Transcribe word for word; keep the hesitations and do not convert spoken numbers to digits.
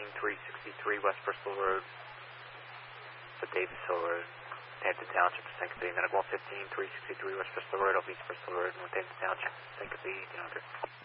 three sixty-three West Bristol Road, the Davis Hill Road, Hampton Township, Syncope. Medical one fifteen three sixty-three West Bristol Road, off East Bristol Road, North Hampton Township, Syncope, eighteen hundred.